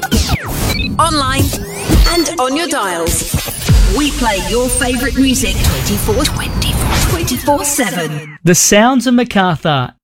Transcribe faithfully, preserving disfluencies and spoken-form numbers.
Online and on your dials. We play your favourite music twenty-four, twenty-four, twenty-four seven. The Sounds of Macarthur